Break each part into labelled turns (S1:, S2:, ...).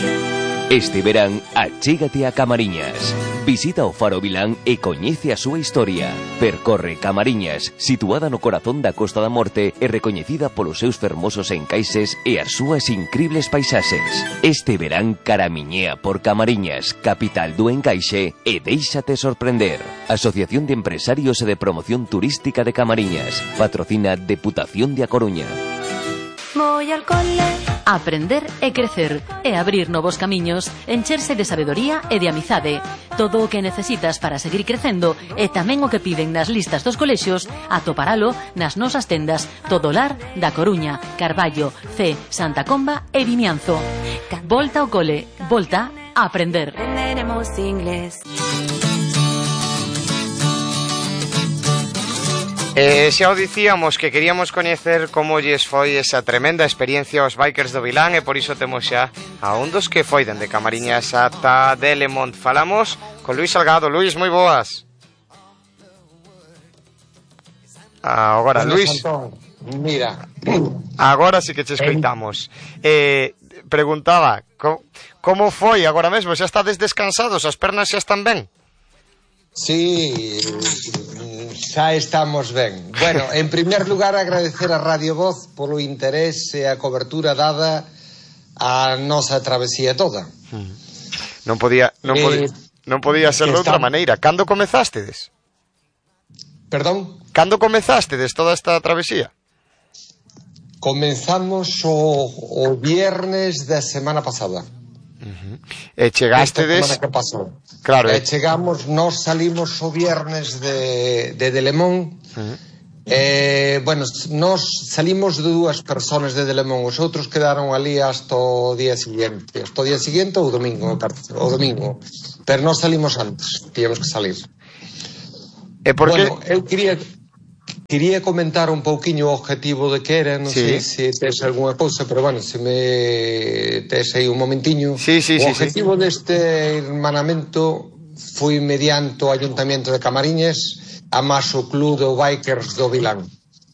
S1: Este verán, achégate a Camariñas. Visita o Faro Vilán e coñece a súa historia. Percorre Camariñas, situada no corazón da Costa da Morte e recoñecida polos seus fermosos encaixes e as súas incribles paisaxes. Este verán caramiñea por Camariñas, capital do encaixe, e déixate sorprender. Asociación de Empresarios e de Promoción Turística de Camariñas. Patrocina Deputación de A Coruña.
S2: Voy al cole. Aprender e crecer e abrir novos camiños, encherse de sabedoría e de amizade. Todo o que necesitas para seguir crecendo e tamén o que piden nas listas dos colexios, atoparalo nas nosas tendas Todolar da Coruña, Carballo, C, Santa Comba e Vimianzo. Volta ao cole, volta a aprender.
S3: Aprenderemos inglés.
S4: Xa o dicíamos que queríamos coñecer como lles foi esa tremenda experiencia aos bikers do Vilán e por iso temos xa a un dos que foi dende Camariñas ata Delemont. Falamos con Luís Salgado. Luís, moi boas. Agora, Luís,
S5: mira,
S4: agora sí que che escoitamos. Preguntaba, como foi agora mesmo? Xa estades descansados? As pernas xa están ben?
S5: Sí, xa estamos ben. Bueno, en primer lugar agradecer a Radio Voz polo interés e a cobertura dada a nosa travesía toda.
S4: Non podía ser de outra maneira. Cando comezástedes?
S5: Perdón?
S4: Cando comezástedes toda esta travesía?
S5: Comenzamos o viernes da semana pasada.
S4: E chegastedes...
S5: Esta semana que pasou.
S4: Claro.
S5: Chegamos, nós salimos o viernes de Delemont. Bueno, nós salimos de 2 personas de Delemont. Os outros quedaron ali hasta o día seguinte. Hasta o día seguinte ou o domingo, o domingo. Pero nós salimos antes, tíamos que salir.
S4: E por que...
S5: Bueno, eu quería comentar un pouquiño o objetivo de que era, non sei se tes algunha cousa, pero bueno, se me tes aí un momentiño. O objetivo deste hermanamento foi mediante o Ayuntamiento de Camariñas a máis o Club de Bikers do Vilán.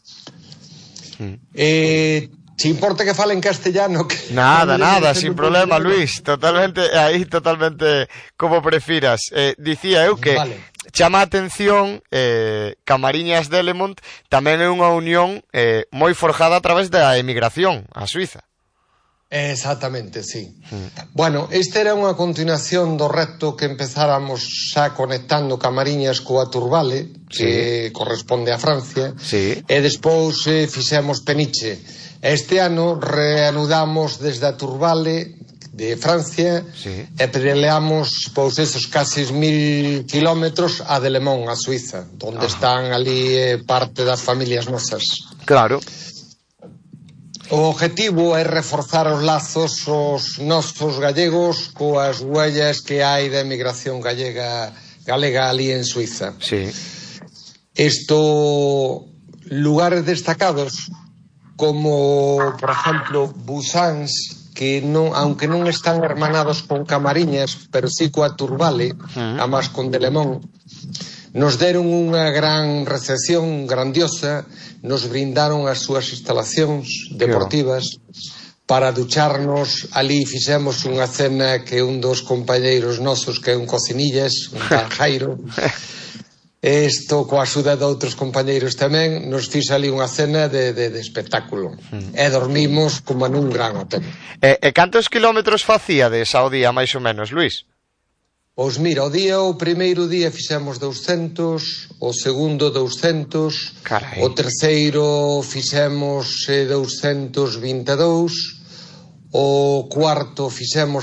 S5: Se importa que fale en castellano?
S4: Nada, sin problema, Luís. Totalmente como prefiras. Dicía eu que chama a atención Camariñas Delemont tamén é unha unión moi forjada a través da emigración a Suiza.
S5: Exactamente, sí. Bueno, esta era unha continuación do reto que empezáramos xa conectando Camariñas coa Turbale, que corresponde a Francia, e despois fixemos Peniche. Este ano reanudamos desde a Turbale de Francia e pedaleamos pois esos casi 1000 kilómetros a Delemont, a Suiza, onde están ali parte das familias nosas.
S4: Claro.
S5: O objetivo é reforzar os lazos os nosos gallegos coas huellas que hai da emigración galega ali en Suiza. Lugares destacados como, por exemplo, Busans, que non, aunque non están hermanados con Camariñas, pero sí coa Turbale, además con Delemont, nos deron unha gran recepción grandiosa, nos brindaron as súas instalacións deportivas para ducharnos. Ali fixemos unha cena que un dos compañeiros nosos, que é un cocinillas, un tal Jairo, isto coa axuda de outros compañeiros tamén, nos fixe ali unha cena de espectáculo. E dormimos como nun gran hotel.
S4: E cantos kilómetros facíades ao día, máis ou menos, Luís?
S5: Pois mira, o primeiro día fixemos 200, o segundo 200, o terceiro fixemos 222, o cuarto fixemos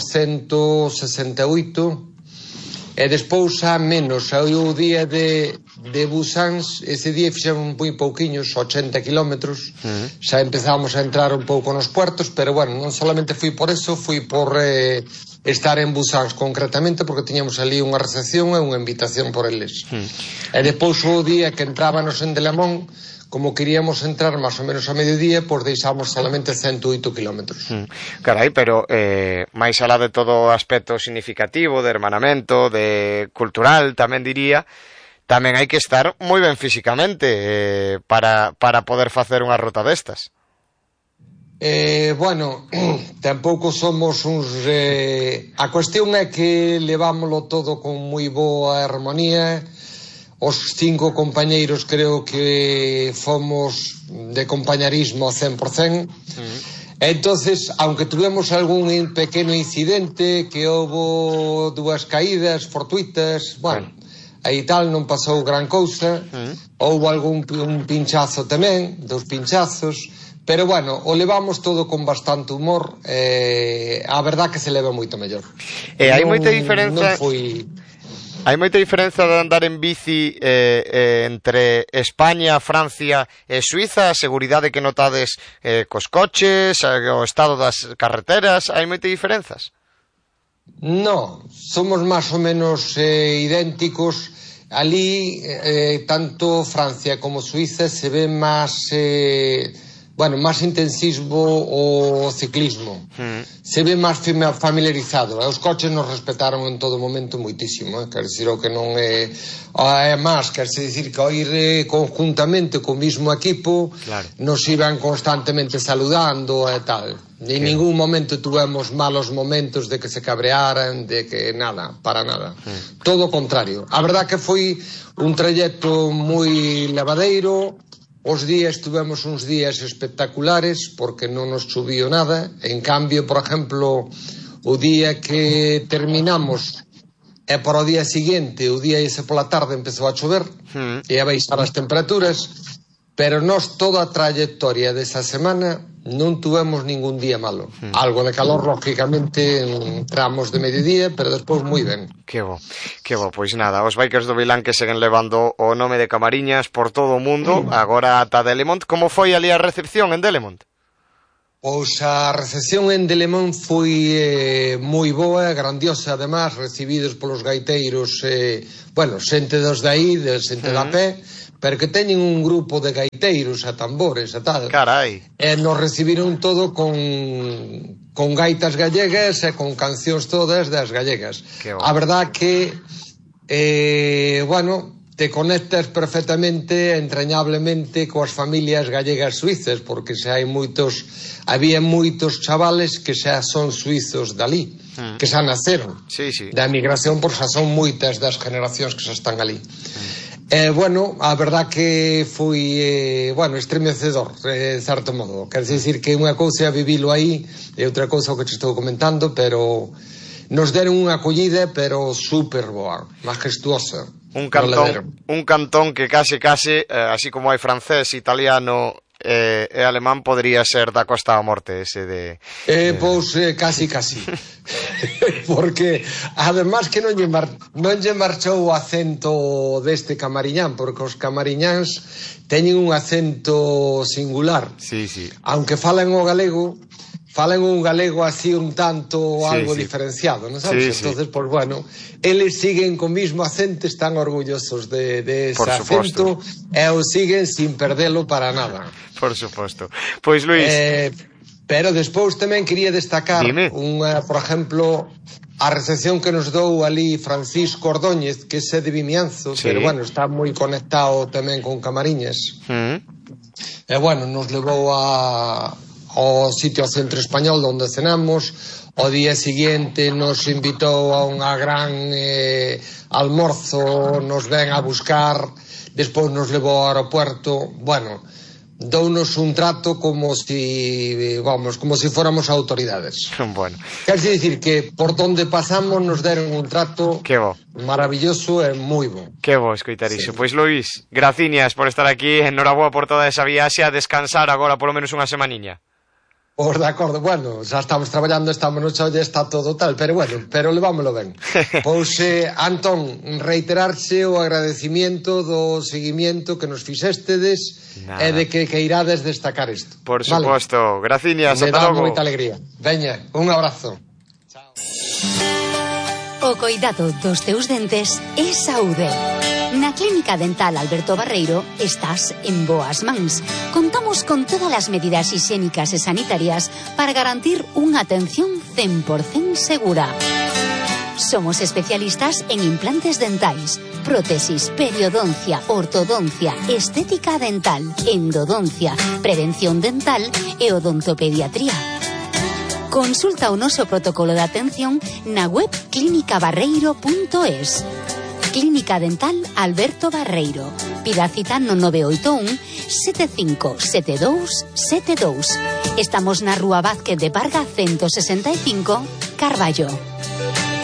S5: 168, e despois xa menos, xa o día de Busans, ese día fixemos moi pouquiños, 80 kilómetros, xa empezamos a entrar un pouco nos puertos, pero bueno, non solamente fui por eso, fui por estar en Busans concretamente, porque tiñamos ali unha recepción e unha invitación por eles. E despois o día que entrábamos en Delemont, como queríamos entrar máis ou menos a mediodía, pois deixamos solamente 108 kilómetros.
S4: Carai, pero máis alá de todo o aspecto significativo, de hermanamento, de cultural, tamén diría, tamén hai que estar moi ben físicamente para poder facer unha ruta destas.
S5: Bueno, tampouco somos uns... A cuestión é que levámoslo todo con moi boa armonía. Os 5 compañeiros creo que fomos de compañerismo 100%. Entonces, aunque tuvemos algún pequeno incidente, que houve 2 caídas fortuitas, bueno, aí tal, non pasou gran cousa. Houve algún pinchazo tamén, 2 pinchazos. Pero bueno, o levamos todo con bastante humor. A verdad que se leva moito mellor.
S4: Hai moita diferenza. Hai moita diferenza de andar en bici entre España, Francia e Suiza, a seguridade que notades cos coches, o estado das carreteras, hai moita diferenzas?
S5: No, somos máis ou menos idénticos. Ali, tanto Francia como Suiza se ve máis... Bueno, máis intensivo o ciclismo. Se ve máis familiarizado. Os coches nos respetaron en todo momento moitísimo. Quer dizer, o que non é... É máis, quer dizer que ao ir conjuntamente co mismo equipo, nos iban constantemente saludando e tal. En ningún momento tuvemos malos momentos de que se cabrearan, de que nada, para nada. Todo o contrario. A verdad que foi un trayecto moi levadeiro. Os días tuvemos uns días espectaculares porque non nos chuviu nada. En cambio, por exemplo, o día que terminamos e por o día seguinte, o día ese pola tarde empezou a chover e a baixar as temperaturas, pero nós toda a trayectoria desa semana non tuvemos ningún día malo. Algo de calor, lógicamente, en tramos de mediodía, pero despois moi ben.
S4: Que bo. Pois nada, os bikers do Vilán que seguen levando o nome de Camariñas por todo o mundo, agora ata Delemont. Como foi ali a recepción en Delemont?
S5: Pois a recepción en Delemont foi moi boa, grandiosa, además, recibidos polos gaiteiros, bueno, xente dos de aí, xente da pé, pero que teñen un grupo de gaiteiros e tambores e tal.
S4: Carai.
S5: E nos recibiron todo con gaitas gallegas e con cancións todas das gallegas. A verdad que, bueno, te conectas perfectamente, entrañablemente coas familias gallegas suizas, porque xa había moitos chavales que xa son suizos dali, que xa naceron da emigración, por xa son moitas das generacións que xa están ali. Bueno, a verdad que foi, bueno, estremecedor, de certo modo. Quer dicir que unha cousa é vivilo aí e outra cousa o que te estou comentando, pero nos deron unha acollida, pero super boa, majestuosa.
S4: Un cantón que case, así como hai francés, italiano e alemán, podría ser da Costa da Morte ese de...
S5: Pois casi. Porque además que non lle marchou o acento deste camariñán, porque os camariñáns teñen un acento singular. Aunque falan un galego así un tanto algo diferenciado, non sabes? Entonces, pues bueno, eles siguen co mismo acento, están orgullosos de ese acento e o siguen sin perdelo para nada.
S4: Por suposto. Pois Luís...
S5: Pero despois tamén quería destacar por exemplo, a recepción que nos dou ali Francisco Ordóñez, que é de Vimianzo, pero bueno, está moi conectado tamén con Camariñas. E bueno, nos levou ao sitio Centro Español onde cenamos. O día seguinte nos invitou a unha gran almorzo, nos ven a buscar, despois nos levou ao aeropuerto. Bueno, dounos un trato como si fóramos autoridades.
S4: Bueno.
S5: Quer dicir que por donde pasamos nos deron un trato maravilloso e moi bo.
S4: Que bo escoitar iso. Pois Luís, graciñas por estar aquí, enhoraboa por toda esa viaxe, a descansar agora polo menos unha semaniña.
S5: Pois de acordo, bueno, xa estamos traballando, estamos no xa está todo tal, pero bueno, pero levámoslo ben. Pois, Antón, reiterarse o agradecimiento do seguimiento que nos fixéstedes e de que irades destacar isto.
S4: Por suposto, graciñas, ata logo.
S5: Me dá moita alegría. Veña, un abrazo. Chao.
S2: O coidado dos teus dentes é saúde. Na Clínica Dental Alberto Barreiro estás en boas mans. Contamos con todas as medidas higiénicas e sanitarias para garantir unha atención 100% segura. Somos especialistas en implantes dentais,
S6: prótesis, periodoncia, ortodoncia, estética dental, endodoncia, prevención dental e odontopediatría. Consulta o noso protocolo de atención na web clinicabarreiro.es. Clínica Dental Alberto Barreiro. Pida cita no 981 757272. Estamos na Rúa Vázquez de Parga 165, Carballo.